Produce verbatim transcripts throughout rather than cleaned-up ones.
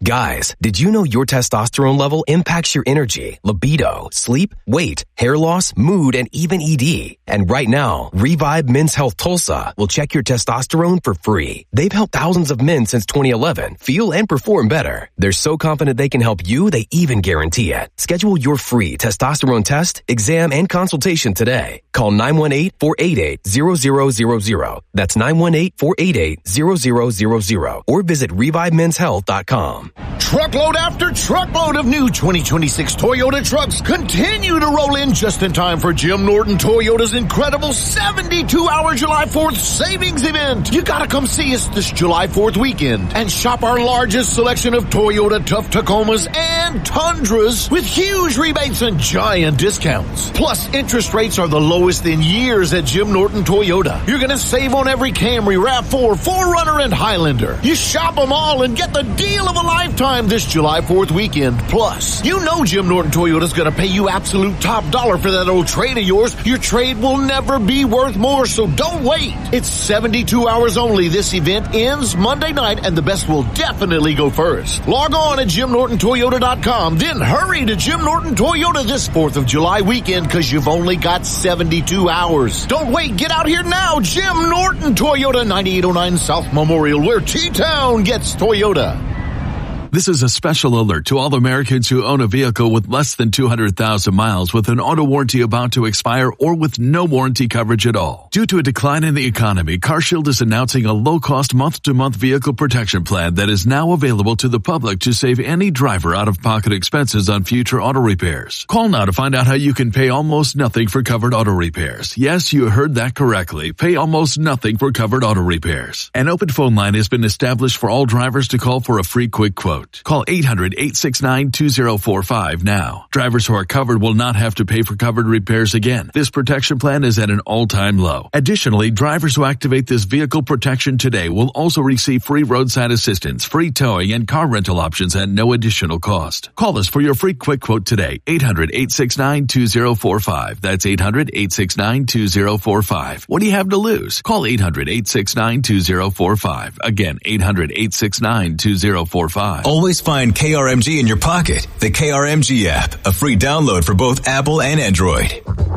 Guys, did you know your testosterone level impacts your energy, libido, sleep, weight, hair loss, mood, and even E D? And right now, Revive Men's Health Tulsa will check your testosterone for free. They've helped thousands of men since twenty eleven feel and perform better. They're so confident they can help you, they even guarantee it. Schedule your free testosterone test, exam, and consultation today. Call nine one eight, four eight eight, zero zero zero zero. That's nine one eight, four eight eight, zero zero zero zero. Or visit revive mens health dot com. Truckload after truckload of new twenty twenty-six Toyota trucks continue to roll in just in time for Jim Norton Toyota's incredible seventy-two hour July fourth savings event. You gotta come see us this July fourth weekend and shop our largest selection of Toyota Tough Tacomas and Tundras with huge rebates and giant discounts. Plus, interest rates are the lowest in years at Jim Norton Toyota. You're gonna save on every Camry, RAV four, four runner, and Highlander. You shop them all and get the deal of a lifetime this July fourth weekend. Plus, you know Jim Norton Toyota's gonna pay you absolute top dollar for that old trade of yours. Your trade will never be worth more, so don't wait. It's seventy-two hours only. This event ends Monday night, and the best will definitely go first. Log on at jim norton toyota dot com, then hurry to Jim Norton Toyota this fourth of July weekend, because you've only got seventy-two hours. Don't wait. Get out here now. Jim Norton Toyota, ninety-eight oh nine South Memorial, where T-Town gets Toyota. This is a special alert to all Americans who own a vehicle with less than two hundred thousand miles with an auto warranty about to expire or with no warranty coverage at all. Due to a decline in the economy, CarShield is announcing a low-cost month-to-month vehicle protection plan that is now available to the public to save any driver out-of-pocket expenses on future auto repairs. Call now to find out how you can pay almost nothing for covered auto repairs. Yes, you heard that correctly. Pay almost nothing for covered auto repairs. An open phone line has been established for all drivers to call for a free quick quote. Call eight hundred, eight six nine, two zero four five now. Drivers who are covered will not have to pay for covered repairs again. This protection plan is at an all-time low. Additionally, drivers who activate this vehicle protection today will also receive free roadside assistance, free towing, and car rental options at no additional cost. Call us for your free quick quote today. eight hundred, eight six nine, two zero four five. That's eight hundred, eight six nine, two zero four five. What do you have to lose? Call eight hundred, eight six nine, two zero four five. Again, eight hundred, eight six nine, two zero four five. Always find K R M G in your pocket. The K R M G app, a free download for both Apple and Android.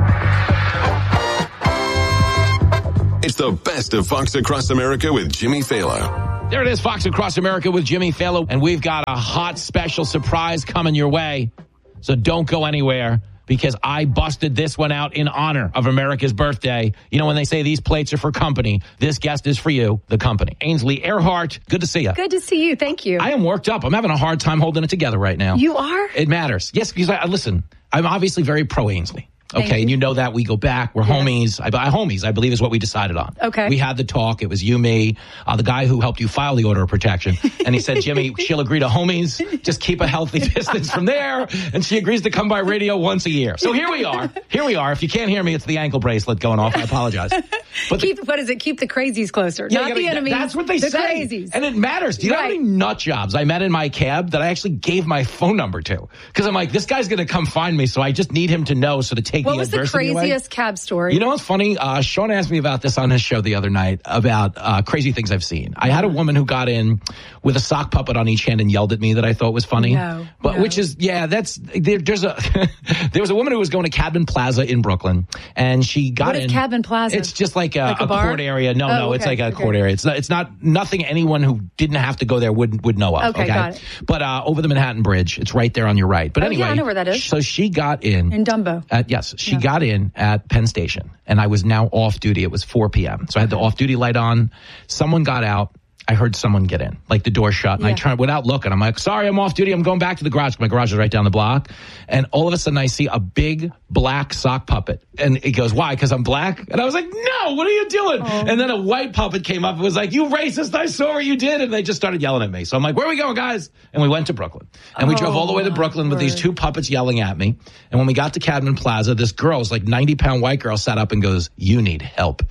It's the best of Fox Across America with Jimmy Fallon. There it is, Fox Across America with Jimmy Fallon, and we've got a hot special surprise coming your way. So don't go anywhere, because I busted this one out in honor of America's birthday. You know, when they say these plates are for company, this guest is for you, the company. Ainsley Earhardt, good to see you. Good to see you. Thank you. I am worked up. I'm having a hard time holding it together right now. You are? It matters. Yes, because I listen, I'm obviously very pro Ainsley. Thank Okay, you. and you know that we go back. We're Yeah. homies. I, I homies, I believe, is what we decided on. Okay. We had the talk. It was you, me, uh, the guy who helped you file the order of protection. And he said, Jimmy, she'll agree to homies. Just keep a healthy distance from there. And she agrees to come by radio once a year. So here we are. Here we are. If you can't hear me, it's the ankle bracelet going off. I apologize. But keep, the, what is it? Keep the crazies closer. Yeah, Not gotta, the enemies. That's what they the say. Crazies. And it matters. Do you know how Right. many nut jobs I met in my cab that I actually gave my phone number to? Because I'm like, this guy's going to come find me, so I just need him to know, so to take What the was the adversity away. craziest cab story? You know what's funny? Uh, Sean asked me about this on his show the other night about uh, crazy things I've seen. I had a woman who got in with a sock puppet on each hand and yelled at me that I thought was funny. No, but no. which is, yeah, that's, there, there's a, there was a woman who was going to Cadman Plaza in Brooklyn, and she got What in. is Cadman Plaza? It's just like a, Like a a bar? court area. No, Oh, no, it's okay, like a okay. court area. It's not, it's not nothing anyone who didn't have to go there would would know of. Okay, got it. But uh, over the Manhattan Bridge, it's right there on your right. But Oh, anyway, yeah, I know where that is. So she got in In Dumbo. At, yes, she Yeah. got in at Penn Station, and I was now off duty. It was four p.m., so I had the off-duty light on. Someone got out. I heard someone get in, like the door shut, and I Yeah. turned without looking. I'm like, sorry, I'm off duty. I'm going back to the garage. My garage is right down the block. And all of a sudden, I see a big black sock puppet. And it goes, why? Because I'm black? And I was like, no, what are you doing? Oh. And then a white puppet came up and was like, you racist. I saw what you did. And they just started yelling at me. So I'm like, where are we going, guys? And we went to Brooklyn. And we Oh, drove all the way to Brooklyn with these word. two puppets yelling at me. And when we got to Cadman Plaza, this girl, this like ninety pound white girl, sat up and goes, you need help.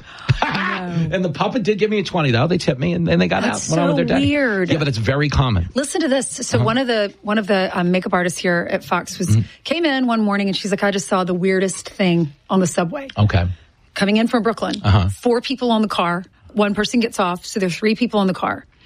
And the puppet did give me a twenty, though. They tipped me, and then they got That's out. Went on so with their day. weird. Yeah, but it's very common. Listen to this. So Uh-huh. one of the one of the um, makeup artists here at Fox was Mm-hmm. came in one morning and she's like, I just saw the weirdest thing on the subway. Okay. Coming in from Brooklyn, Uh-huh. four people on the car. One person gets off, so there's three people in the car.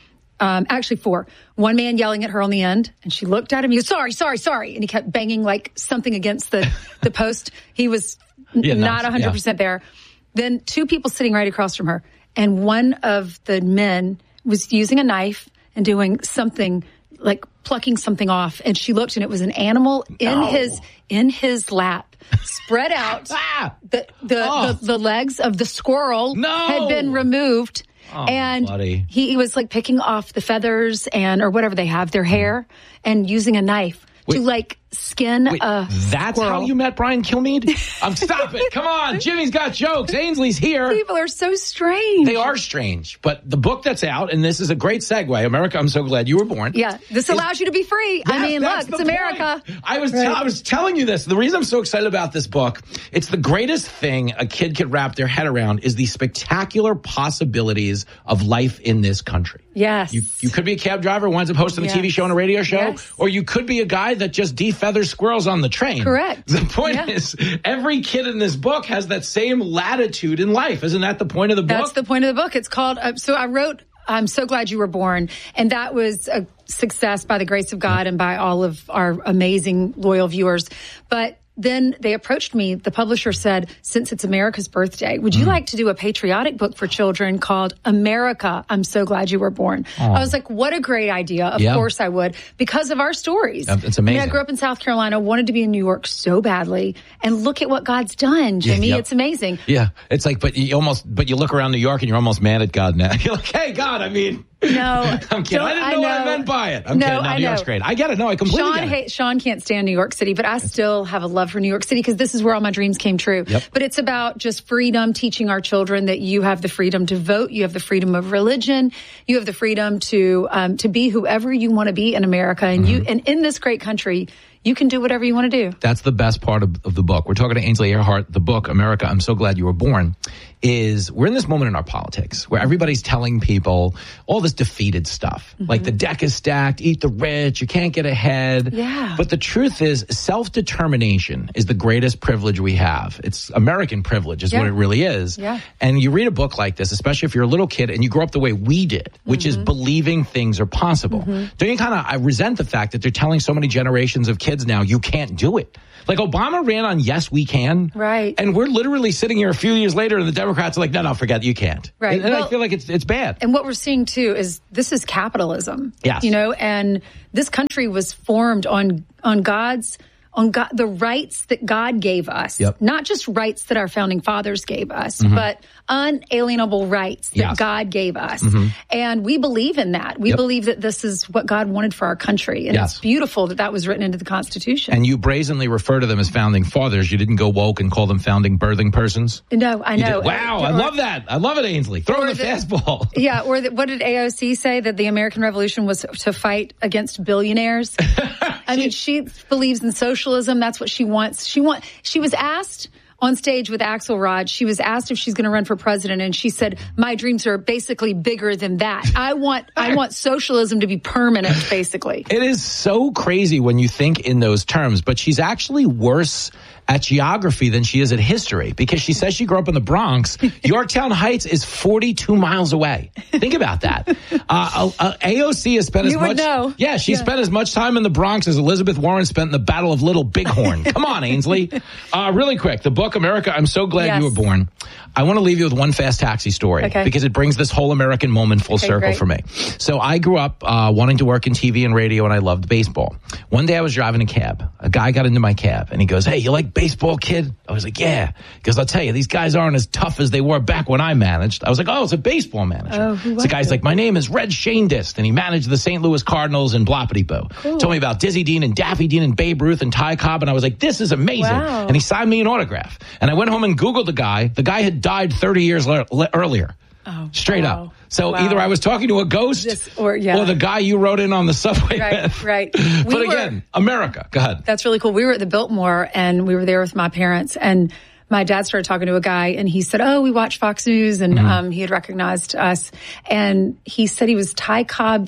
Um, actually, four. One man yelling at her on the end, and she looked at him. He goes, sorry, sorry, sorry. And he kept banging like something against the, the post. He was yeah, not one hundred percent yeah. there. Then two people sitting right across from her. And one of the men was using a knife and doing something like plucking something off. And she looked, and it was an animal in no. his in his lap, spread out. ah! The the, oh. the the legs of the squirrel no. had been removed. Oh, and buddy. he, he was like picking off the feathers and or whatever they have, their hair, and using a knife wait, to like skin wait, a That's squirrel. How you met Brian Kilmeade? Um, stop it. Come on. Jimmy's got jokes. Ainsley's here. People are so strange. They are strange. But the book that's out, and this is a great segue, America, I'm so glad you were born. Yeah. This allows is, you to be free. Yes, I mean, look, it's America. Point. I was right. t- I was telling you this. The reason I'm so excited about this book, it's the greatest thing a kid could wrap their head around is the spectacular possibilities of life in this country. Yes. You, you could be a cab driver, winds up hosting yes. a T V show and a radio show, yes. or you could be a guy that just defeathers squirrels on the train. Correct. The point yeah. is, every kid in this book has that same latitude in life. Isn't that the point of the book? That's the point of the book. It's called, uh, so I wrote, I'm so glad you were born. And that was a success by the grace of God and by all of our amazing, loyal viewers. But then they approached me. The publisher said, since it's America's birthday, would you mm. like to do a patriotic book for children called America, I'm So Glad You Were Born? Oh. I was like, what a great idea. Of yeah. course I would, because of our stories. It's amazing. I mean, I grew up in South Carolina, wanted to be in New York so badly. And look at what God's done, Jimmy. Yeah, yep. It's amazing. Yeah. It's like, but you almost, but you look around New York and you're almost mad at God now. You're like, hey, God, I mean. No, I'm kidding. I didn't know, I know what I meant by it. I'm no, kidding. No, I New know. York's great. I get it. No, I completely Sean get it. Hate, Sean can't stand New York City, but I still have a love for New York City because this is where all my dreams came true. Yep. But it's about just freedom, teaching our children that you have the freedom to vote, you have the freedom of religion, you have the freedom to um, to be whoever you want to be in America, and mm-hmm. you and in this great country. You can do whatever you want to do. That's the best part of, of the book. We're talking to Ainsley Earhardt. The book, America, I'm So Glad You Were Born, is we're in this moment in our politics where everybody's telling people all this defeated stuff. Mm-hmm. Like the deck is stacked, eat the rich, you can't get ahead. Yeah. But the truth is self-determination is the greatest privilege we have. It's American privilege is yeah. what it really is. Yeah. And you read a book like this, especially if you're a little kid and you grow up the way we did, which mm-hmm. is believing things are possible. Mm-hmm. Don't you kind of, I resent the fact that they're telling so many generations of kids now, you can't do it. Like Obama ran on Yes, We Can. Right. And we're literally sitting here a few years later and the Democrats are like, no, no, forget it. You can't. Right. And, and well, I feel like it's it's bad. And what we're seeing too is this is capitalism. Yes. You know, and this country was formed on on God's on God, the rights that God gave us, yep. not just rights that our founding fathers gave us, mm-hmm. but unalienable rights that yes. God gave us. Mm-hmm. And we believe in that. We yep. believe that this is what God wanted for our country. And yes. it's beautiful that that was written into the Constitution. And you brazenly refer to them as founding fathers. You didn't go woke and call them founding birthing persons? No, I know. Wow, or, I love that. I love it, Ainsley. Throw in the, the fastball. Yeah, or the, what did A O C say? That the American Revolution was to fight against billionaires? I mean, she believes in socialism. That's what she wants. She want. She was asked on stage with Axelrod. She was asked if she's going to run for president, and she said, "My dreams are basically bigger than that. I want. I want socialism to be permanent. Basically, it is so crazy when you think in those terms. But she's actually worse at geography than she is at history because she says she grew up in the Bronx. Yorktown Heights is forty-two miles away. Think about that. Uh, uh, A O C has spent you as much. Would know. Yeah, she yeah. spent as much time in the Bronx as Elizabeth Warren spent in the Battle of Little Bighorn. Come on, Ainsley. Uh, really quick, the book America, I'm So Glad yes. You Were Born. I want to leave you with one fast taxi story okay. because it brings this whole American moment full okay, circle great. for me. So I grew up uh, wanting to work in T V and radio, and I loved baseball. One day I was driving a cab. A guy got into my cab, and he goes, "Hey, you like baseball, kid?" I was like, "Yeah." Because I'll tell you, these guys aren't as tough as they were back when I managed. I was like, "Oh, it's a baseball manager." Oh, who so the guy's it? like, "My name is Red Shaindist," and he managed the Saint Louis Cardinals and bloppity boo. Cool. Told me about Dizzy Dean and Daffy Dean and Babe Ruth and Ty Cobb, and I was like, "This is amazing." Wow. And he signed me an autograph. And I went home and Googled the guy. The guy had died thirty years le- le- earlier. Oh, Straight wow. up. So wow. either I was talking to a ghost This, or, yeah. or the guy you rode in on the subway right, with. Right, But we again, were, America. Go ahead. That's really cool. We were at the Biltmore, and we were there with my parents, and my dad started talking to a guy, and he said, "Oh, we watch Fox News," and mm-hmm. um, he had recognized us, and he said he was Ty Cobb's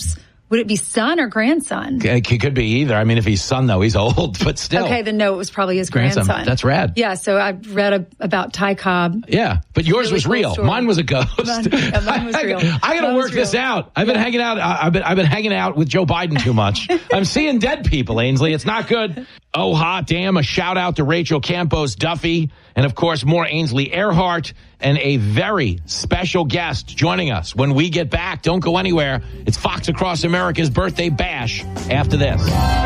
Would it be son or grandson? It could be either. I mean, if he's son, though, he's old, but still. Okay, then no, it was probably his grandson. grandson. That's rad. Yeah, so I read a, about Ty Cobb. Yeah, but yours really was cool real. Story. Mine was a ghost. Mine, yeah, mine was real. I, I got to work this out. I've been yeah. hanging out. I've been I've been hanging out with Joe Biden too much. I'm seeing dead people, Ainsley. It's not good. Oh, hot damn! A shout out to Rachel Campos Duffy, and of course more Ainsley Earhart, and a very special guest joining us when we get back. Don't go anywhere. It's Fox Across America's birthday bash after this.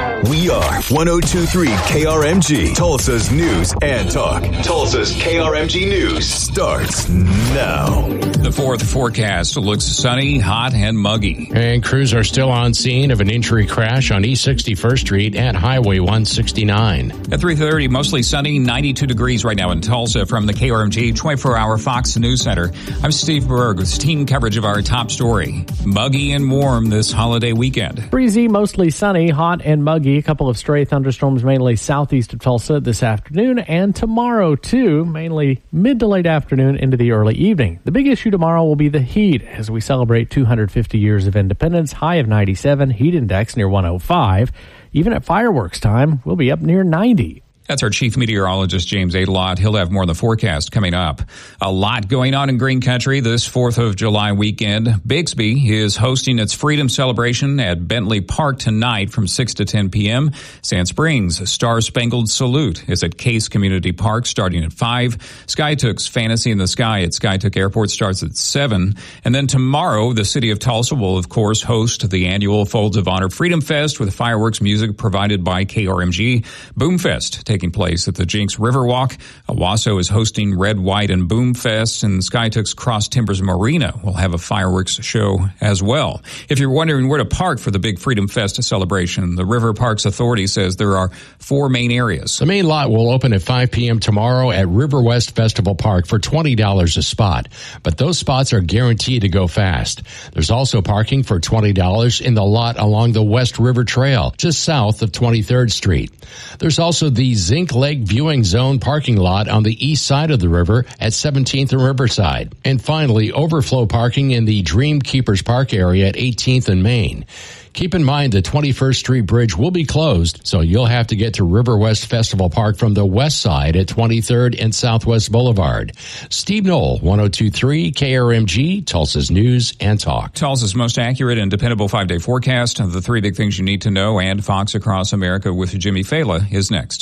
We are one oh two point three K R M G, Tulsa's news and talk. Tulsa's K R M G News starts now. The fourth forecast looks sunny, hot, and muggy. And crews are still on scene of an injury crash on East sixty-first Street and Highway one sixty-nine. At three thirty, mostly sunny, ninety-two degrees right now in Tulsa. From the K R M G twenty-four hour Fox News Center, I'm Steve Berg with team coverage of our top story. Muggy and warm this holiday weekend. Breezy, mostly sunny, hot and muggy. A couple of stray thunderstorms mainly southeast of Tulsa this afternoon and tomorrow too, mainly mid to late afternoon into the early evening. The big issue tomorrow will be the heat as we celebrate two hundred fifty years of independence. High of ninety-seven, heat index near one oh five. Even at fireworks time, we'll be up near ninety. That's our chief meteorologist, James Adelot. He'll have more on the forecast coming up. A lot going on in Green Country this fourth of July weekend. Bixby is hosting its Freedom Celebration at Bentley Park tonight from six to ten p.m. Sand Springs Star Spangled Salute is at Case Community Park starting at five. Skytook's Fantasy in the Sky at Skytook Airport starts at seven. And then tomorrow, the city of Tulsa will, of course, host the annual Folds of Honor Freedom Fest with fireworks music provided by K R M G. Boomfest taking place at the Jinx Riverwalk. Owasso is hosting Red, White, and Boom Fest, and Skytook's Cross Timbers Marina will have a fireworks show as well. If you're wondering where to park for the big Freedom Fest celebration, the River Parks Authority says there are four main areas. The main lot will open at five p.m. tomorrow at River West Festival Park for twenty dollars a spot, but those spots are guaranteed to go fast. There's also parking for twenty dollars in the lot along the West River Trail, just south of twenty-third Street. There's also the Zinc Lake Viewing Zone parking lot on the east side of the river at seventeenth and Riverside. And finally, overflow parking in the Dream Keepers Park area at eighteenth and Main. Keep in mind the twenty-first Street Bridge will be closed, so you'll have to get to River West Festival Park from the west side at twenty-third and Southwest Boulevard. Steve Knoll, one oh two point three K R M G, Tulsa's News and Talk. Tulsa's most accurate and dependable five-day forecast of the three big things you need to know, and Fox Across America with Jimmy Fela is next.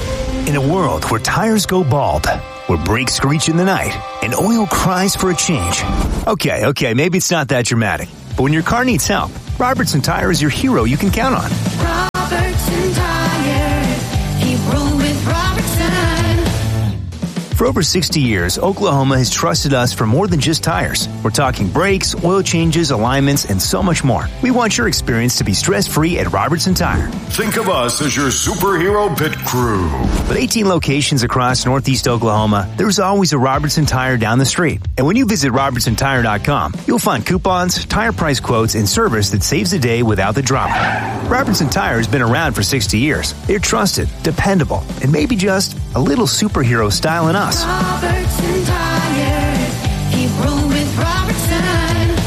In a world where tires go bald, where brakes screech in the night, and oil cries for a change. Okay, okay, maybe it's not that dramatic. But when your car needs help, Robertson Tire is your hero you can count on. Robertson Tire. Keep rolling with Robertson. For over sixty years, Oklahoma has trusted us for more than just tires. We're talking brakes, oil changes, alignments, and so much more. We want your experience to be stress-free at Robertson Tire. Think of us as your superhero pit crew. With eighteen locations across Northeast Oklahoma, there's always a Robertson Tire down the street. And when you visit Robertson Tire dot com, you'll find coupons, tire price quotes, and service that saves the day without the drama. Robertson Tire has been around for sixty years. They're trusted, dependable, and maybe just a little superhero style in us. Robertson Tire. Keep rolling with Robertson.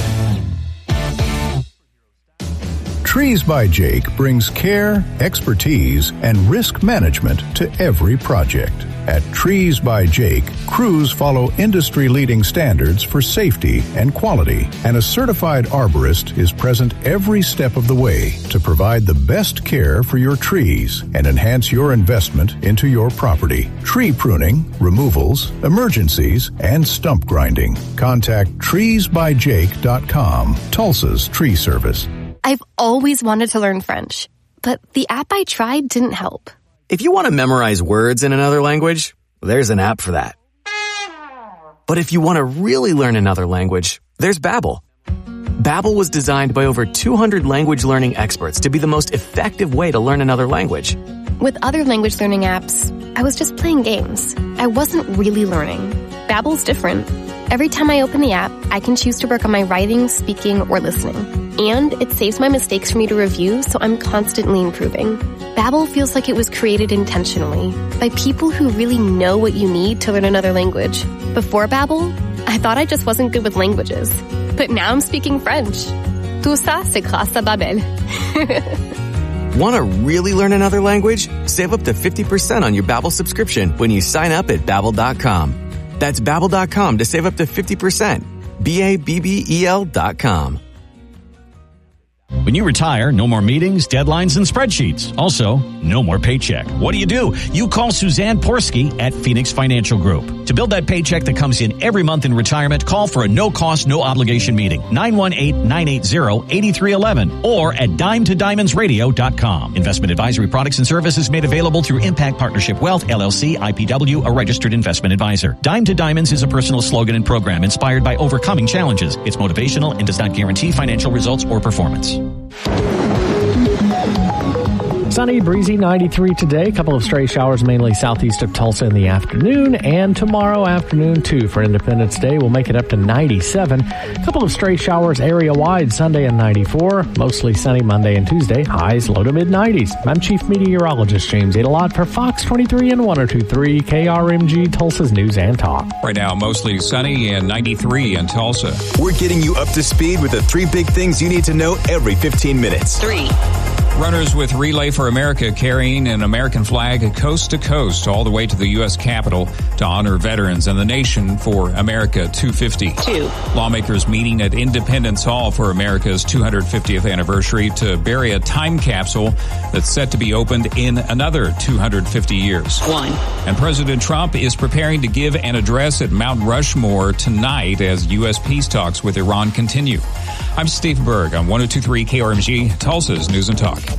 Trees by Jake brings care, expertise, and risk management to every project. At Trees by Jake, crews follow industry-leading standards for safety and quality, and a certified arborist is present every step of the way to provide the best care for your trees and enhance your investment into your property. Tree pruning, removals, emergencies, and stump grinding. Contact trees by jake dot com, Tulsa's tree service. I've always wanted to learn French, but the app I tried didn't help. If you want to memorize words in another language, there's an app for that. But if you want to really learn another language, there's Babbel. Babbel was designed by over two hundred language learning experts to be the most effective way to learn another language. With other language learning apps, I was just playing games. I wasn't really learning. Babbel's different. Every time I open the app, I can choose to work on my writing, speaking, or listening. And it saves my mistakes for me to review, so I'm constantly improving. Babbel feels like it was created intentionally by people who really know what you need to learn another language. Before Babbel, I thought I just wasn't good with languages. But now I'm speaking French. Tout ça, c'est grâce à Babbel. Want to really learn another language? Save up to fifty percent on your Babbel subscription when you sign up at Babbel dot com. That's Babbel dot com to save up to fifty percent. B A B B E L dot com. When you retire, no more meetings, deadlines, and spreadsheets. Also, no more paycheck. What do you do? You call Suzanne Porsky at Phoenix Financial Group. To build that paycheck that comes in every month in retirement, call for a no-cost, no-obligation meeting. nine one eight, nine eight zero, eight three one one or at dime to diamonds radio dot com. Investment advisory products and services made available through Impact Partnership Wealth, L L C, I P W, a registered investment advisor. Dime to Diamonds is a personal slogan and program inspired by overcoming challenges. It's motivational and does not guarantee financial results or performance. Sunny, breezy, ninety-three today. A couple of stray showers mainly southeast of Tulsa in the afternoon. And tomorrow afternoon, too, for Independence Day. We'll make it up to ninety-seven. A couple of stray showers area-wide Sunday and ninety-four. Mostly sunny Monday and Tuesday. Highs low to mid-nineties. I'm Chief Meteorologist James Adelot for Fox twenty-three and one oh two point three K R M G, Tulsa's News and Talk. Right now, mostly sunny and ninety-three in Tulsa. We're getting you up to speed with the three big things you need to know every fifteen minutes. Three. Runners with Relay for America carrying an American flag coast to coast all the way to the U S Capitol to honor veterans and the nation for America two fifty. Two. Lawmakers meeting at Independence Hall for America's two hundred fiftieth anniversary to bury a time capsule that's set to be opened in another two hundred fifty years. One. And President Trump is preparing to give an address at Mount Rushmore tonight as U S peace talks with Iran continue. I'm Steve Berg on one oh two point three K R M G, Tulsa's News and Talk.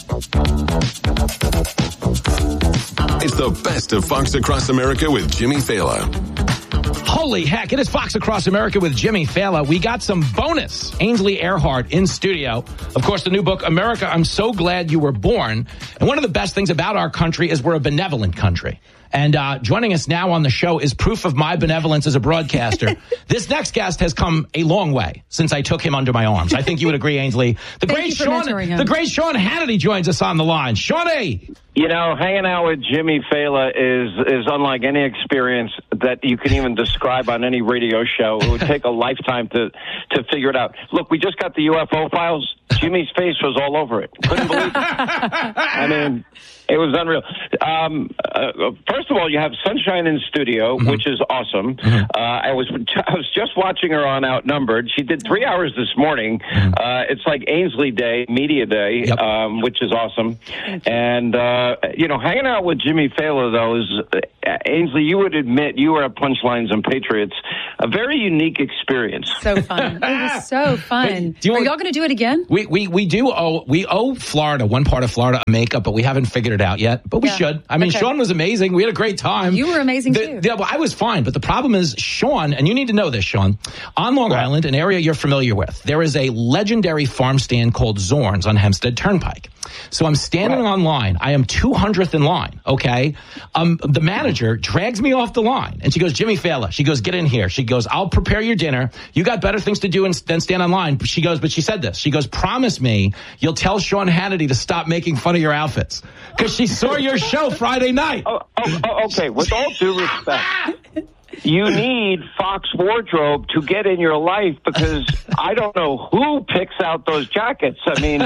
It's the best of Fox Across America with Jimmy Fallon. Holy heck, it is Fox Across America with Jimmy Fallon. We got some bonus. Ainsley Earhardt in studio. Of course, the new book, America, I'm So Glad You Were Born. And one of the best things about our country is we're a benevolent country. And uh, joining us now on the show is proof of my benevolence as a broadcaster. This next guest has come a long way since I took him under my arms. I think you would agree, Ainsley. The Thank great you for Sean, mentoring him. the great Sean Hannity joins us on the line. Shawnee. You know, hanging out with Jimmy Fallon is is unlike any experience that you can even describe on any radio show. It would take a lifetime to to figure it out. Look, we just got the U F O files. Jimmy's face was all over it. Couldn't believe it. I mean, it was unreal. Um, uh, first of all, you have Sunshine in studio, mm-hmm. which is awesome. Mm-hmm. Uh, I was I was just watching her on Outnumbered. She did three hours this morning. Mm-hmm. Uh, it's like Ainsley Day, Media Day, yep. um, which is awesome. And, uh, you know, hanging out with Jimmy Fallon, though, is, uh, Ainsley, you would admit you were at Punchlines and Patriots. A very unique experience. So fun. It was so fun. Do you Are want- y'all going to do it again? We, we we do owe we owe Florida, one part of Florida, a makeup, but we haven't figured it out yet. But we Yeah. should. I mean, Okay. Sean was amazing. We had a great time. You were amazing, The- too. the- well, I was fine, but the problem is Sean, and you need to know this, Sean, on Long Island, an area you're familiar with, there is a legendary farm stand called Zorn's on Hempstead Turnpike. So I'm standing Right. on line. I am two hundredth in line, okay? Um, the manager drags me off the line, and she goes, Jimmy Fallon. She goes, get in here. She goes, I'll prepare your dinner. You got better things to do in- than stand on line. She goes, but she said this. She goes, promise me you'll tell Sean Hannity to stop making fun of your outfits. Because she saw your show Friday night. Oh, oh, oh, okay, with all due respect, you need Fox Wardrobe to get in your life because I don't know who picks out those jackets. I mean,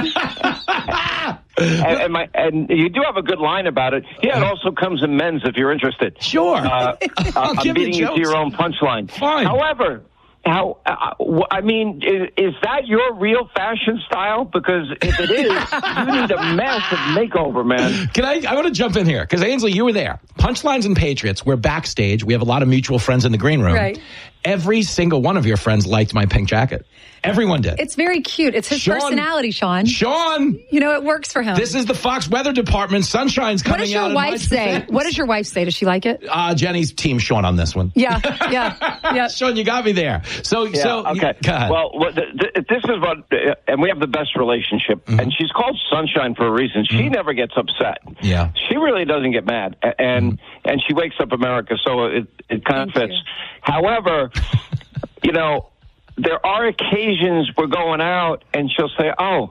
and, and, my, and you do have a good line about it. Yeah, it also comes in men's if you're interested. Sure. Uh, I'll I'm give you beating you to jokes. your own punchline. Fine. However, how? Uh, wh- I mean, is, is that your real fashion style? Because if it is, you need a massive makeover, man. Can I? I want to jump in here because Ainsley, you were there. Punchlines and Patriots. We're backstage. We have a lot of mutual friends in the green room. Right. Every single one of your friends liked my pink jacket. Everyone did. It's very cute. It's his Sean- personality, Sean. Sean, You know, it works for him. this is the Fox Weather Department. Sunshine's What coming does your out. in wife my say? defense. What does your wife say? Does she like it? Uh, Jenny's team Sean on this one. Yeah, yeah, yeah. Sean, you got me there. So, Yeah, so okay. Go ahead. Well, what the, the, this is what, uh, and we have the best relationship. Mm-hmm. And she's called Sunshine for a reason. She never gets upset. Yeah. She really doesn't get mad, A- and and she wakes up America, so it it kind of Thank fits. you. However, you know, there are occasions we're going out, and she'll say, "Oh,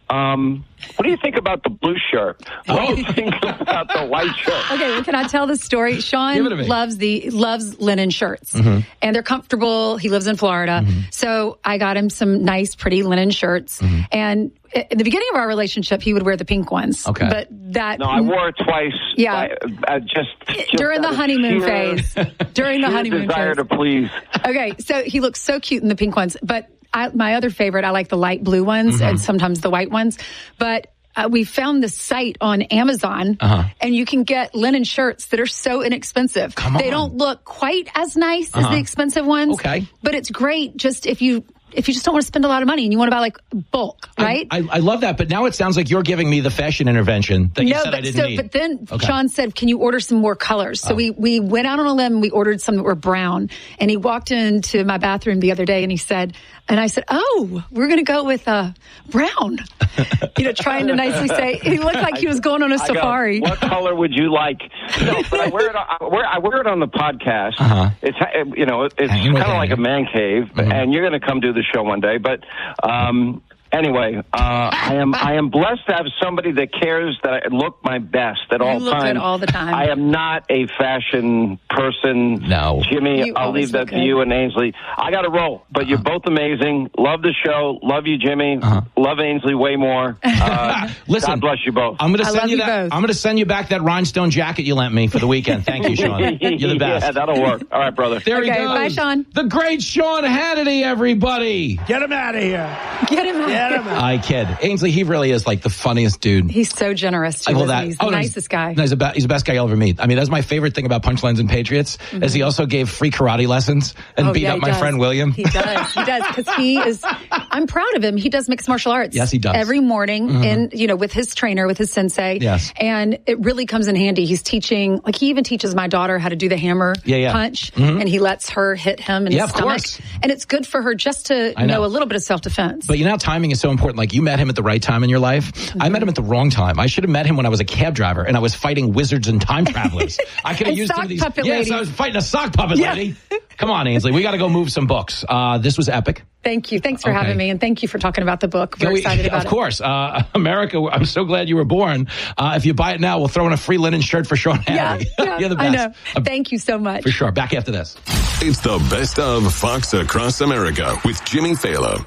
Um, what do you think about the blue shirt? What Oh. do you think about the white shirt? Okay, well, can I tell the story? Give it to Sean me. loves the loves linen shirts, Mhm. and they're comfortable. He lives in Florida, so I got him some nice, pretty linen shirts. And at the beginning of our relationship, he would wear the pink ones. Okay. but that No, I wore it twice. Yeah. I, I just, just during the out of honeymoon sheer- phase. During the sheer honeymoon desire phase. to please. Okay, so he looks so cute in the pink ones, but I, my other favorite, I like the light blue ones and sometimes the white ones. But uh, we found this site on Amazon, Uh-huh. and you can get linen shirts that are so inexpensive. Come They on. don't look quite as nice as Uh-huh. the expensive ones. Okay. But it's great just if you if you just don't want to spend a lot of money and you want to buy like bulk, right? I, I love that, but now it sounds like you're giving me the fashion intervention that you no, said but I didn't so, need. but then Okay. Sean said, "Can you order some more colors?" So Oh. we we went out on a limb. And we ordered some that were brown, and he walked into my bathroom the other day, and he said, and I said, "Oh, we're going to go with uh, brown." You know, trying to nicely say, he looked like he was going on a I go, safari. what color would you like? No, but I wear it. On, I wear, I wear it on the podcast. Uh-huh. It's you know, it's kind Hanging with of like a hanging. man cave, Mhm. and you're going to come do the show one day. But um, anyway, uh, I am I am blessed to have somebody that cares that I look my best at all look good times. all the time. I am not a fashion person. No. Jimmy, You I'll always leave that look to good. you and Ainsley. I got to roll, but you're both amazing. Love the show. Love you, Jimmy. Uh-huh. Love Ainsley way more. Uh, Listen, God bless you both. I'm going to I send love you you that. both. I'm going to send you back that rhinestone jacket you lent me for the weekend. Thank you, Sean. You're the best. Yeah, that'll work. All right, brother. There he Okay, goes. bye, Sean. The great Sean Hannity, everybody. Get him out of here. Get him out. Get him out. I kid. Ainsley, he really is like the funniest dude. He's so generous too. I love isn't that. he? He's the Oh, no, nicest guy. No, he's, the be- he's the best guy you'll ever meet. I mean, that's my favorite thing about Punchlines and Patriots is he also gave free karate lessons and Oh, beat yeah, up he my does. friend William. He does. He does because he is. I'm proud of him. He does mixed martial arts. Yes, he does. every morning, Mhm. and you know, with his trainer, with his sensei. Yes. and it really comes in handy. He's teaching. Like he even teaches my daughter how to do the hammer Yeah, yeah. punch, Mhm. and he lets her hit him in Yeah, his of stomach. course. And it's good for her just to I know. know a little bit of self defense. But you know, how timing is so important. Like you met him at the right time in your life. I met him at the wrong time. I should have met him when I was a cab driver and I was fighting wizards and time travelers. I could have And used some sock of these. puppet yes, lady. I was fighting a sock puppet Yeah. lady. Come on, Ainsley. We got to go move some books. Uh, this was epic. Thank you. Thanks for Okay. having me, and thank you for talking about the book. We're Can we- excited about of it. course. Uh, America, I'm so glad you were born. Uh, if you buy it now, we'll throw in a free linen shirt for Sean Yeah, Hannity. yeah, You're the I best. know. Thank you so much. For sure. Back after this. It's the best of Fox Across America with Jimmy Fallon.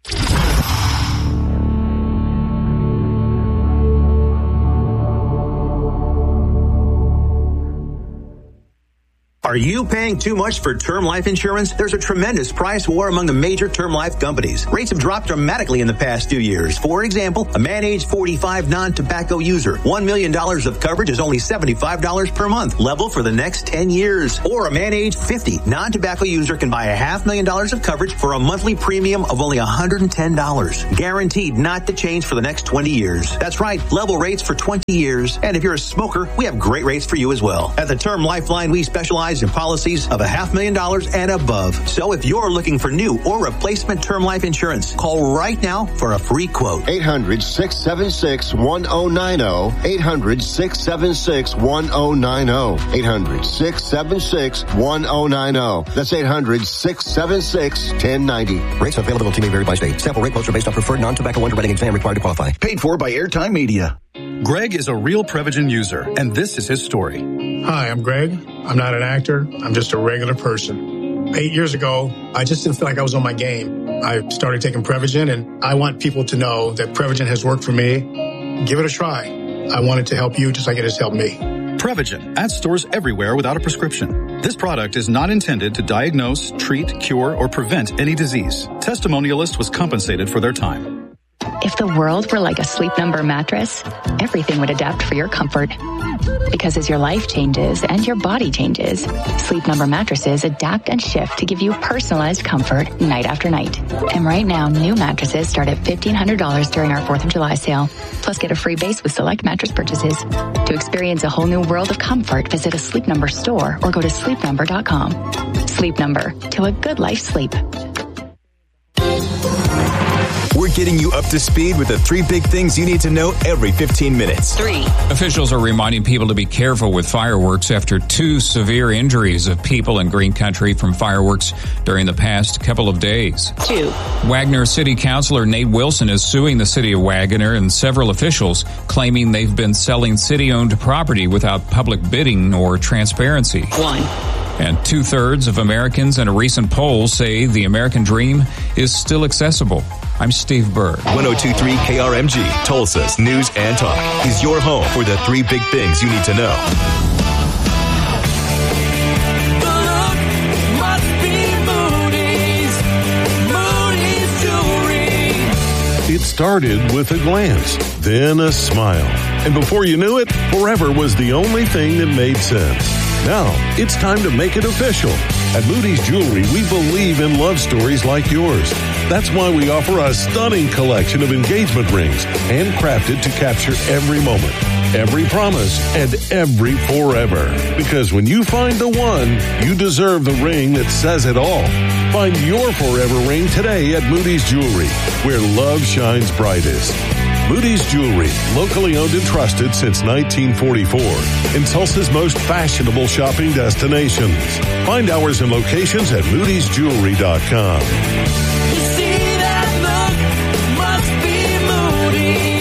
Are you paying too much for term life insurance? There's a tremendous price war among the major term life companies. Rates have dropped dramatically in the past few years. For example, a man age forty-five non-tobacco user, one million dollars of coverage is only seventy-five dollars per month, level for the next ten years. Or a man age fifty non-tobacco user can buy a half million dollars of coverage for a monthly premium of only one hundred ten dollars. Guaranteed not to change for the next twenty years. That's right, level rates for twenty years. And if you're a smoker, we have great rates for you as well. At the Term Lifeline, we specialize in policies of a half million dollars and above. So if you're looking for new or replacement term life insurance, call right now for a free quote. eight hundred, six seven six, one oh nine oh. eight hundred, six seven six, one oh nine oh. eight hundred, six seven six, one oh nine oh. That's eight hundred, six seven six, one oh nine oh. Rates availability may vary by state. Sample rate quotes are based on preferred non-tobacco underwriting exam required to qualify. Paid for by Airtime Media. Greg is a real Prevagen user, and this is his story. Hi, I'm Greg. I'm not an actor. I'm just a regular person. Eight years ago, I just didn't feel like I was on my game. I started taking Prevagen, and I want people to know that Prevagen has worked for me. Give it a try. I want it to help you just like it has helped me. Prevagen, at stores everywhere without a prescription. This product is not intended to diagnose, treat, cure, or prevent any disease. Testimonialist was compensated for their time. If the world were like a Sleep Number mattress, everything would adapt for your comfort. Because as your life changes and your body changes, Sleep Number mattresses adapt and shift to give you personalized comfort night after night. And right now, new mattresses start at fifteen hundred dollars during our fourth of July sale. Plus, get a free base with select mattress purchases. To experience a whole new world of comfort, visit a Sleep Number store or go to sleep number dot com. Sleep Number, till a good life sleep. We're We're getting you up to speed with the three big things you need to know every fifteen minutes. Three. Officials are reminding people to be careful with fireworks after two severe injuries of people in Green Country from fireworks during the past couple of days. Two. Wagner City Councilor Nate Wilson is suing the city of Wagner and several officials, claiming they've been selling city-owned property without public bidding or transparency. One. And two-thirds of Americans in a recent poll say the American dream is still accessible. I'm Steve Bird. one oh two point three K R M G, Tulsa's News and Talk, is your home for the three big things you need to know. It started with a glance, then a smile. And before you knew it, forever was the only thing that made sense. Now, it's time to make it official. At Moody's Jewelry, we believe in love stories like yours. That's why we offer a stunning collection of engagement rings, handcrafted to capture every moment, every promise, and every forever. Because when you find the one, you deserve the ring that says it all. Find your forever ring today at Moody's Jewelry, where love shines brightest. Moody's Jewelry, locally owned and trusted since nineteen forty-four, in Tulsa's most fashionable shopping destinations. Find hours and locations at moodys jewelry dot com. You see that look?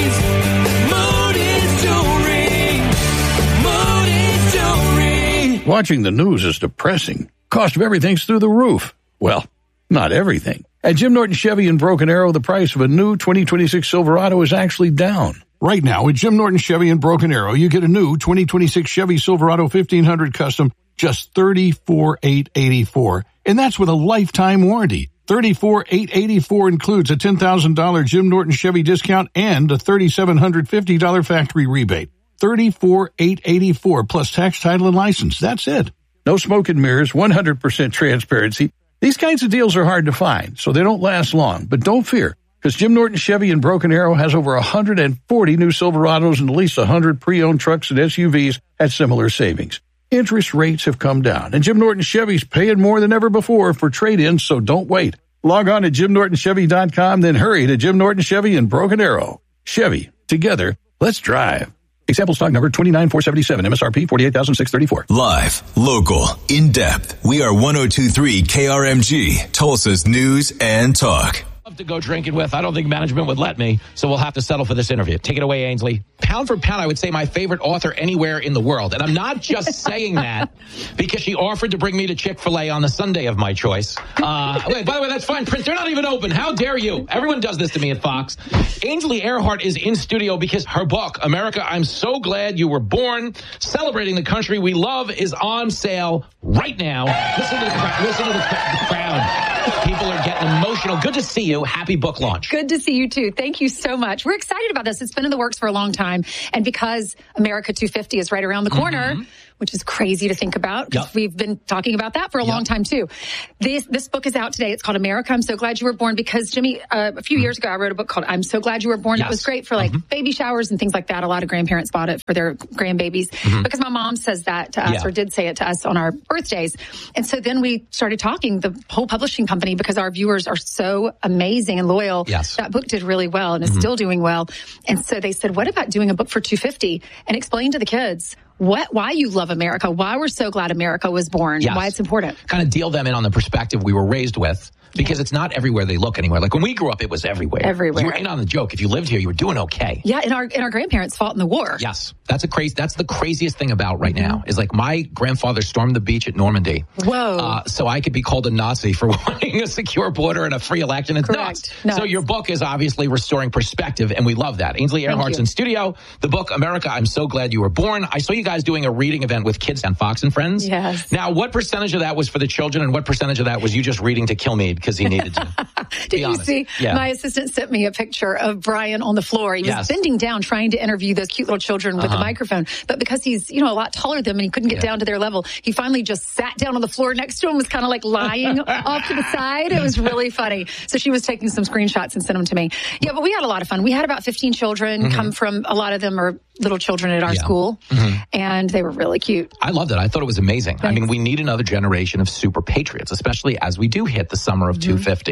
Must be Moody's. Moody's Jewelry. Moody's Jewelry. Watching the news is depressing. Cost of everything's through the roof. Well, not everything. At Jim Norton Chevy in Broken Arrow, the price of a new twenty twenty-six Silverado is actually down. Right now, at Jim Norton Chevy in Broken Arrow, you get a new twenty twenty-six Chevy Silverado fifteen hundred Custom, just thirty-four thousand eight hundred eighty-four dollars. And that's with a lifetime warranty. thirty-four thousand eight hundred eighty-four dollars includes a ten thousand dollars Jim Norton Chevy discount and a three thousand seven hundred fifty dollars factory rebate. thirty-four thousand eight hundred eighty-four dollars plus tax, title, and license. That's it. No smoke and mirrors, one hundred percent transparency. These kinds of deals are hard to find, so they don't last long. But don't fear, because Jim Norton Chevy in Broken Arrow has over one hundred forty new Silverados and at least one hundred pre-owned trucks and S U Vs at similar savings. Interest rates have come down, and Jim Norton Chevy's paying more than ever before for trade-ins, so don't wait. Log on to jim norton chevy dot com, then hurry to Jim Norton Chevy in Broken Arrow. Chevy, together, let's drive. Example stock number twenty-nine four seventy-seven, M S R P forty-eight thousand six hundred thirty-four. Live, local, in-depth. We are one oh two point three K R M G, Tulsa's News and Talk. To go drinking with. I don't think management would let me, so we'll have to settle for this interview. Take it away, Ainsley. Pound for pound, I would say my favorite author anywhere in the world. And I'm not just saying that because she offered to bring me to Chick-fil-A on the Sunday of my choice. Uh, wait, by the way, that's fine, Prince. They're not even open. How dare you? Everyone does this to me at Fox. Ainsley Earhardt is in studio because her book, America, I'm So Glad You Were Born, Celebrating the Country We Love, is on sale right now. Listen to the, crowd. Listen to the, the crowd. People are getting emotional. Good to see you. Happy book launch. Good to see you too. Thank you so much. We're excited about this. It's been in the works for a long time. And because America two fifty is right around the corner, mm-hmm. which is crazy to think about because yep. we've been talking about that for a yep. long time too. This this book is out today. It's called America, I'm So Glad You Were Born because, Jimmy, uh, a few mm-hmm. years ago, I wrote a book called I'm So Glad You Were Born. Yes. It was great for like mm-hmm. baby showers and things like that. A lot of grandparents bought it for their grandbabies mm-hmm. because my mom says that to us yeah. or did say it to us on our birthdays. And so then we started talking, the whole publishing company, because our viewers are so amazing and loyal. Yes. That book did really well and is mm-hmm. still doing well. And so they said, what about doing a book for two fifty and explain to the kids what, why you love America, why we're so glad America was born, yes. why it's important. Kind of deal them in on the perspective we were raised with. Because it's not everywhere they look anywhere. Like when we grew up, it was everywhere. Everywhere. You were in on the joke. If you lived here, you were doing okay. Yeah, and our and our grandparents fought in the war. Yes, that's a crazy. That's the craziest thing about right now is like my grandfather stormed the beach at Normandy. Whoa! Uh, so I could be called a Nazi for wanting a secure border and a free election. It's Correct. nuts. nuts. So your book is obviously restoring perspective, and we love that. Ainsley Earhardt's in studio. The book America, I'm So Glad You Were Born. I saw you guys doing a reading event with kids on Fox and Friends. Yes. Now, what percentage of that was for the children, and what percentage of that was you just reading to kill me because he needed to? Did you see? Yeah. My assistant sent me a picture of Brian on the floor. He was yes. bending down trying to interview those cute little children with uh-huh. the microphone. But because he's, you know, a lot taller than them and he couldn't get yeah. down to their level, he finally just sat down on the floor next to him, was kind of like lying off to the side. It was really funny. So she was taking some screenshots and sent them to me. Yeah, but we had a lot of fun. We had about fifteen children mm-hmm. come from, a lot of them are little children at our yeah. school. Mm-hmm. And they were really cute. I loved it. I thought it was amazing. Thanks. I mean, we need another generation of super patriots, especially as we do hit the summer of mm-hmm. two fifty. Mm-hmm.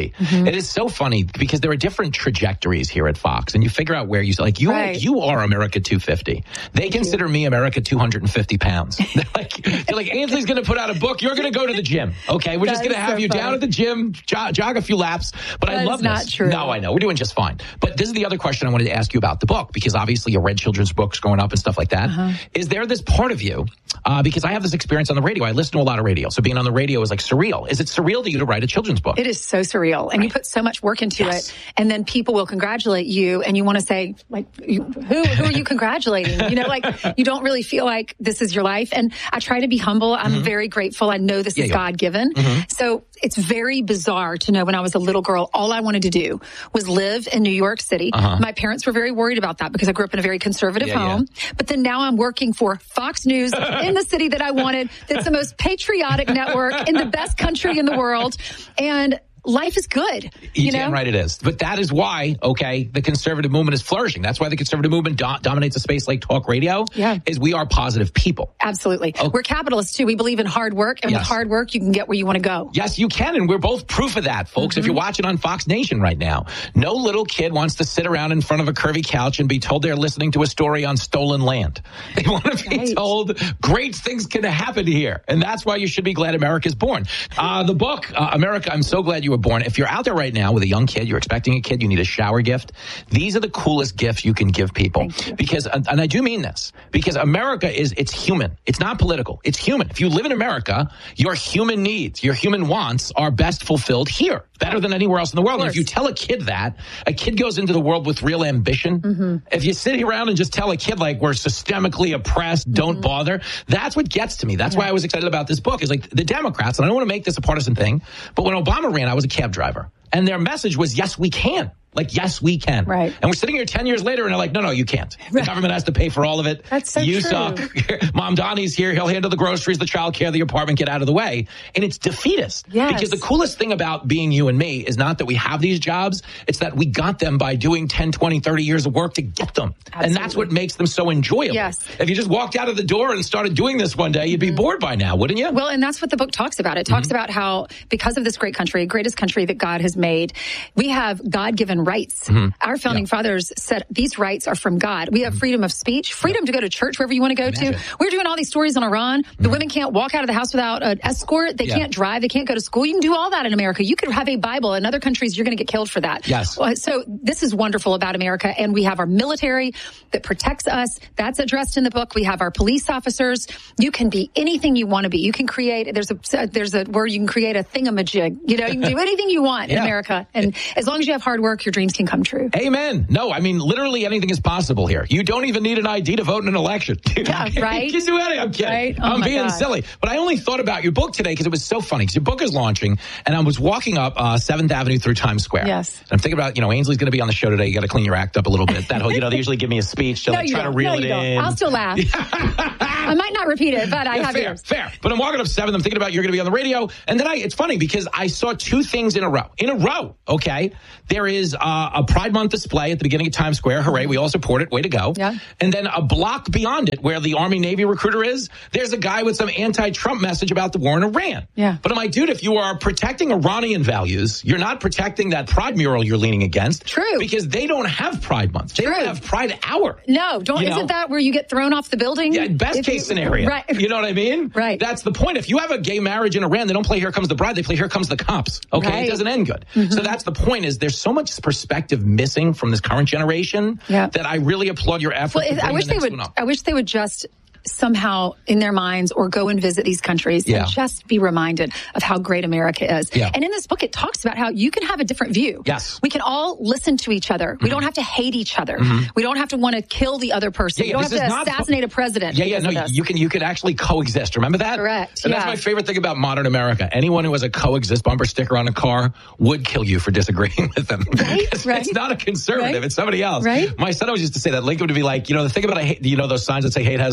It is so funny because there are different trajectories here at Fox, and you figure out where you like you Right. you are America two fifty. They consider me America two hundred fifty pounds. They're like, they're like Ainsley's going to put out a book. You're going to go to the gym. Okay, we're That just going to is have so you funny. down at the gym, jog, jog a few laps. But That I is love not this. true. No, I know we're doing just fine. But this is the other question I wanted to ask you about the book, because obviously you read children's books growing up and stuff like that. Is Uh-huh. there this part of you? Uh, because I have this experience on the radio. I listen to a lot of radio, so being on the radio is like surreal. Is it surreal to you to write a children's book? It is so surreal. And you put so much work into Yes. it. And then people will congratulate you. And you want to say, like, you- who, who are you congratulating? You know, like, you don't really feel like this is your life. And I try to be humble. I'm very grateful. I know this Yeah, is yeah. God given. Mhm. So it's very bizarre to know when I was a little girl, all I wanted to do was live in New York City. Uh-huh. My parents were very worried about that because I grew up in a very conservative Yeah, yeah. home. But then now I'm working for Fox News in the city that I wanted. That's the most patriotic network in the best country in the world. And life is good. You, You damn know? right it is. But that is why, okay, the conservative movement is flourishing. That's why the conservative movement do- dominates a space like talk radio. Yeah. Is we are positive people. Absolutely. We're capitalists too. We believe in hard work, and Yes. with hard work, you can get where you want to go. Yes, you can, and we're both proof of that, folks. Mm-hmm. If you're watching on Fox Nation right now, no little kid wants to sit around in front of a curvy couch and be told they're listening to a story on stolen land. They want to be Right. told great things can happen here, and that's why you should be glad America's born. Uh, the book, uh, America, I'm so glad you were born. If you're out there right now with a young kid, you're expecting a kid, you need a shower gift. These are the coolest gifts you can give people. Because, and I do mean this, because America is, it's human. It's not political. It's human. If you live in America, your human needs, your human wants are best fulfilled here, better than anywhere else in the world. And if you tell a kid that, a kid goes into the world with real ambition. Mm-hmm. If you sit around and just tell a kid like we're systemically oppressed, don't Mm-hmm. bother, that's what gets to me. That's why I was excited about this book. Is like the Democrats, and I don't want to make this a partisan thing, but when Obama ran, I was a cab driver. And their message was, yes, we can. Like, yes, we can. Right. And we're sitting here ten years later and they're like, no, no, you can't. The government has to pay for all of it. That's so you true. suck. Mom Donnie's here. He'll handle the groceries, the childcare, the apartment, get out of the way. And it's defeatist. Yes. Because the coolest thing about being you and me is not that we have these jobs. It's that we got them by doing ten, twenty, thirty years of work to get them. And that's what makes them so enjoyable. Yes. If you just walked out of the door and started doing this one day, you'd be bored by now, wouldn't you? Well, and that's what the book talks about. It talks about how, because of this great country, greatest country that God has made, we have God-given rights. Our founding fathers said these rights are from God. We have freedom of speech, freedom to go to church wherever you want to go Imagine. to. We're doing all these stories on Iran. The women can't walk out of the house without an escort. They Yeah. can't drive. They can't go to school. You can do all that in America. You could have a Bible. In other countries, you're going to get killed for that. Yes. Uh, So this is wonderful about America. And we have our military that protects us. That's addressed in the book. We have our police officers. You can be anything you want to be. You can create, there's a, there's a word, you can create a thingamajig. You know, you can do anything you want in Yeah. America. And as long as you have hard work, your dreams can come true. Amen. No, I mean, literally anything is possible here. You don't even need an I D to vote in an election. Yeah, right? You can do anything. I'm kidding. Right? Oh, I'm my being God. silly. But I only thought about your book today because it was so funny. Because your book is launching, and I was walking up uh, seventh Avenue through Times Square. Yes. And I'm thinking about, you know, Ainsley's going to be on the show today. You got to clean your act up a little bit. That whole, you know, they usually give me a speech to No, like you try to don't. reel No, it you don't. in. I'll still laugh. I might not repeat it, but I Yeah, have fair, yours. fair. But I'm walking up seventh. I'm thinking about you're going to be on the radio. And then I, it's funny because I saw two things in a row. In a row, okay? There is uh, a Pride Month display at the beginning of Times Square. Hooray, we all support it. Way to go. Yeah. And then a block beyond it where the Army Navy recruiter is, there's a guy with some anti-Trump message about the war in Iran. Yeah. But I'm like, dude, if you are protecting Iranian values, you're not protecting that Pride mural you're leaning against. True. Because they don't have Pride Month. They True. don't have Pride Hour. No, don't. You know? Isn't that where you get thrown off the building? Yeah, best If case you- scenario. Right. You know what I mean? Right. That's the point. If you have a gay marriage in Iran, they don't play Here Comes the Bride. They play Here Comes the Cops. Okay? Right. It doesn't end good. Mm-hmm. So that's the point is there's so much perspective missing from this current generation Yeah. that I really applaud your effort. Well, to I bring wish the they next would. one up. I wish they would just somehow in their minds or go and visit these countries Yeah. and just be reminded of how great America is. Yeah. And in this book, it talks about how you can have a different view. Yes. We can all listen to each other. We don't have to hate each other. Mhm. We don't have to want to kill the other person. Yeah, yeah, we this don't is have not- to assassinate a president. Yeah, yeah, because no, of this. you can you can actually coexist. Remember that? Correct, And that's yeah. my favorite thing about modern America. Anyone who has a coexist bumper sticker on a car would kill you for disagreeing with them. Right, right. It's not a conservative. Right. It's somebody else. Right. My son always used to say that. Lincoln would be like, you know, the thing about, I hate, you know, those signs that say hate has no home here.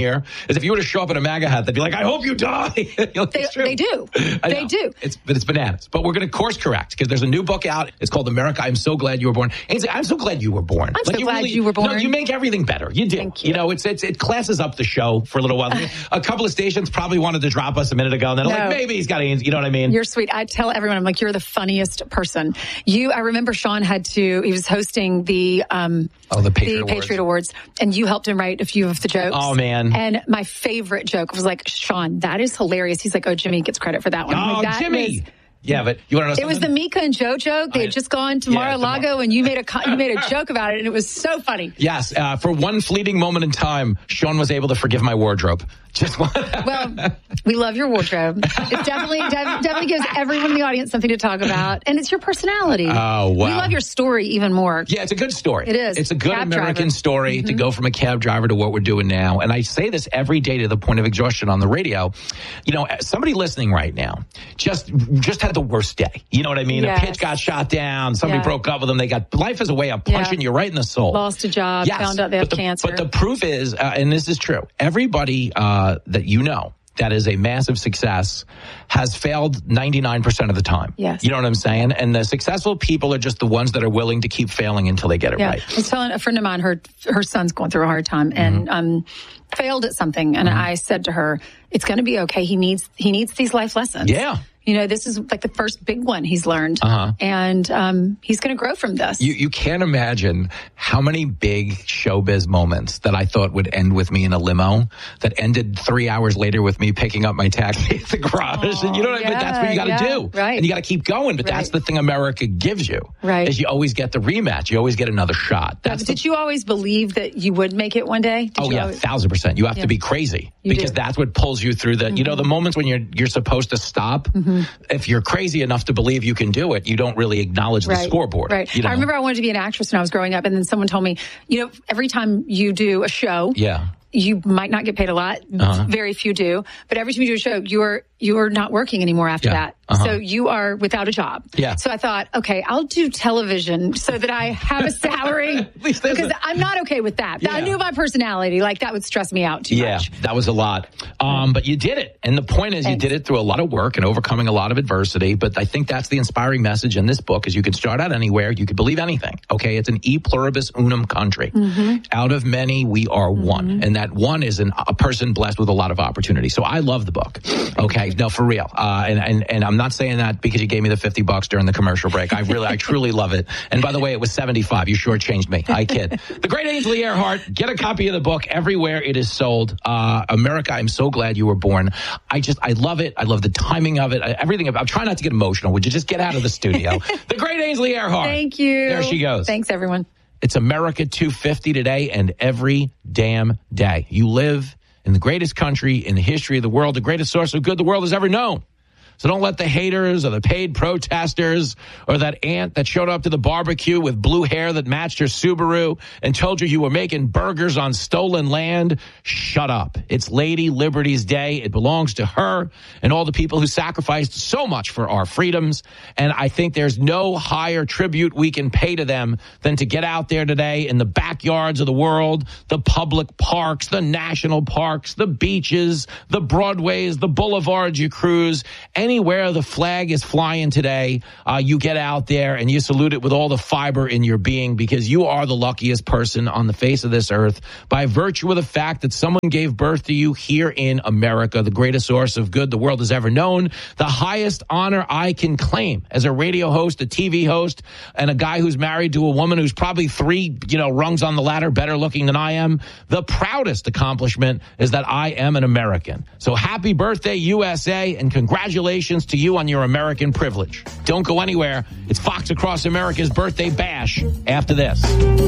here is if you were to show up in a MAGA hat, they'd be like, I hope you die. Like, they, they do. They do. It's, but it's bananas. But we're going to course correct because there's a new book out. It's called America, I'm So Glad You Were Born. Ainsley, I'm so glad you were born. I'm like, so you glad really, you were born. No, you make everything better. You do. Thank you. You know, it's, it's it classes up the show for a little while. A couple of stations probably wanted to drop us a minute ago, and then no. like, maybe he's got Ainsley. You know what I mean? You're sweet. I tell everyone, I'm like, you're the funniest person. You, I remember Sean had to, he was hosting the, um, oh, the Patriot, the Awards. Patriot Awards, and you helped him write a few of the jokes. Oh, man. And my favorite joke was like, Sean, that is hilarious. He's like, oh, Jimmy gets credit for that one. Oh, like, that Jimmy. Was, yeah, but you want to know something? It was the Mika and Joe joke. They had just gone to Yeah, Mar-a-Lago, and you made a you made a joke about it, and it was so funny. Yes, uh, for one fleeting moment in time, Sean was able to forgive my wardrobe. Just one. Well, we love your wardrobe. It definitely definitely gives everyone in the audience something to talk about, and it's your personality. Oh, wow. We love your story even more. Yeah, it's a good story. It is. It's a good Cab American driver. story Mm-hmm. to go from a cab driver to what we're doing now. And I say this every day to the point of exhaustion on the radio. You know, somebody listening right now just just had the worst day. You know what I mean? Yes. A pitch got shot down. Somebody Yeah. broke up with them. They got life is a way of punching Yeah. you right in the soul. Lost a job, Yes, found out they have but the, cancer. But the proof is, uh, and this is true, everybody uh, that you know that is a massive success has failed ninety-nine percent of the time. Yes. You know what I'm saying? And the successful people are just the ones that are willing to keep failing until they get it Yeah. right. I was telling a friend of mine, her her son's going through a hard time and um, failed at something, and Mm-hmm. I said to her, "It's going to be okay. He needs he needs these life lessons. Yeah. You know, this is like the first big one he's learned, Uh-huh. and um, he's going to grow from this." You you can't imagine how many big showbiz moments that I thought would end with me in a limo that ended three hours later with me picking up my taxi at the garage. And you know what I mean? That's what you got to yeah, do. right. And you got to keep going. But that's Right. the thing America gives you. Right. Is you always get the rematch. You always get another shot. That's the Did you always believe that you would make it one day? Did Oh you yeah, always- thousand percent. You have Yeah. to be crazy You because do. that's what pulls you through the. You know, the moments when you're you're supposed to stop. Mm-hmm. If you're crazy enough to believe you can do it, you don't really acknowledge the Right, scoreboard. Right. You know? I remember I wanted to be an actress when I was growing up, and then someone told me, you know, every time you do a show, Yeah. you might not get paid a lot. Uh-huh. Very few do. But every time you do a show, you're you're not working anymore after Yeah. that. Uh-huh. So you are without a job. Yeah. So I thought, okay, I'll do television so that I have a salary least there's because a- I'm not okay with that. I Yeah. knew my personality. Like that would stress me out too Yeah, much. that was a lot. Um, but you did it. And the point is you Thanks. did it through a lot of work and overcoming a lot of adversity. But I think that's the inspiring message in this book is you can start out anywhere. You could believe anything. Okay. It's an e pluribus unum country. Mm-hmm. Out of many, we are one. And that one is an, a person blessed with a lot of opportunity. So I love the book. Okay. No, for real. Uh, and, and, and I'm not saying that because you gave me the fifty bucks during the commercial break. I really, I truly love it. And by the way, it was seventy-five. You shortchanged me. I kid. The great Ainsley Earhart. Get a copy of the book everywhere it is sold. Uh, America, I'm so glad you were born. I just, I love it. I love the timing of it. I, everything. I'm trying not to get emotional. Would you just get out of the studio? The great Ainsley Earhart. Thank you. There she goes. Thanks, everyone. It's America two fifty today and every damn day. You live in the greatest country in the history of the world, the greatest source of good the world has ever known. So don't let the haters or the paid protesters or that aunt that showed up to the barbecue with blue hair that matched her Subaru and told you you were making burgers on stolen land. Shut up. It's Lady Liberty's Day. It belongs to her and all the people who sacrificed so much for our freedoms. And I think there's no higher tribute we can pay to them than to get out there today in the backyards of the world, the public parks, the national parks, the beaches, the Broadways, the boulevards you cruise, anywhere the flag is flying today, uh, you get out there and you salute it with all the fiber in your being because you are the luckiest person on the face of this earth by virtue of the fact that someone gave birth to you here in America, the greatest source of good the world has ever known, the highest honor I can claim as a radio host, a T V host, and a guy who's married to a woman who's probably three, you know, rungs on the ladder better looking than I am. The proudest accomplishment is that I am an American. So happy birthday, U S A, and congratulations to you on your American privilege. Don't go anywhere. It's Fox Across America's birthday bash after this.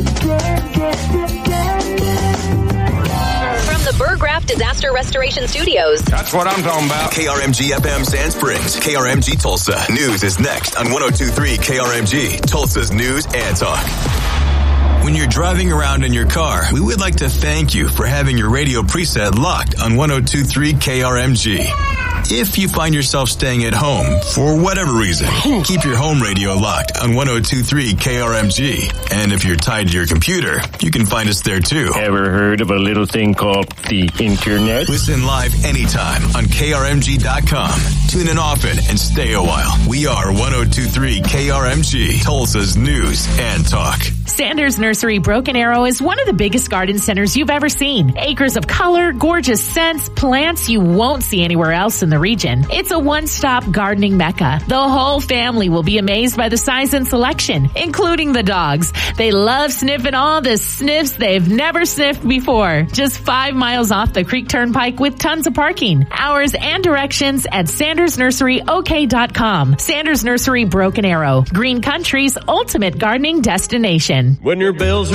From the Burgraff Disaster Restoration Studios. That's what I'm talking about. K R M G F M Sand Springs, K R M G Tulsa. News is next on one oh two point three K R M G, Tulsa's News and Talk. When you're driving around in your car, we would like to thank you for having your radio preset locked on one oh two point three K R M G. If you find yourself staying at home for whatever reason, keep your home radio locked on one oh two point three K R M G. And if you're tied to your computer, you can find us there too. Ever heard of a little thing called the internet? Listen live anytime on K R M G dot com. Tune in often and stay a while. We are one oh two point three K R M G, Tulsa's news and talk. Sanders Nursery Broken Arrow is one of the biggest garden centers you've ever seen. Acres of color, gorgeous scents, plants you won't see anywhere else in the region. It's a one-stop gardening mecca. The whole family will be amazed by the size and selection, including the dogs. They love sniffing all the sniffs they've never sniffed before. Just five miles off the Creek Turnpike with tons of parking. Hours and directions at Sanders Nursery O K dot com. Sanders Nursery Broken Arrow, Green Country's ultimate gardening destination. When your bills are